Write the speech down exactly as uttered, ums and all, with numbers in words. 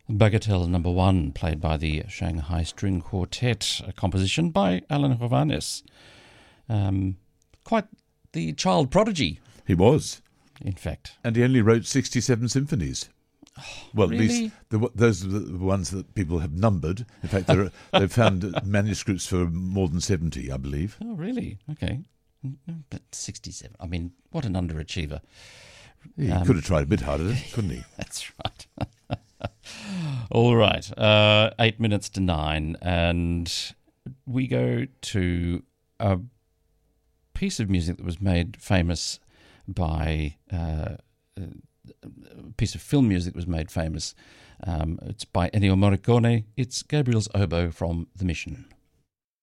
Bagatelle Number One, played by the Shanghai String Quartet, a composition by Alan Hovhaness. Um, quite the child prodigy. He was. In fact. And he only wrote sixty-seven symphonies. Well, really? at least the, those are the ones that people have numbered. In fact, there are, they've found manuscripts for more than seventy, I believe. Oh, really? Okay. But sixty-seven, I mean, what an underachiever. He um, could have tried a bit harder, couldn't he? That's right. All right. Uh, eight minutes to nine, and we go to a piece of music that was made famous by uh, a piece of film music that was made famous. Um, it's by Ennio Morricone. It's Gabriel's Oboe from The Mission.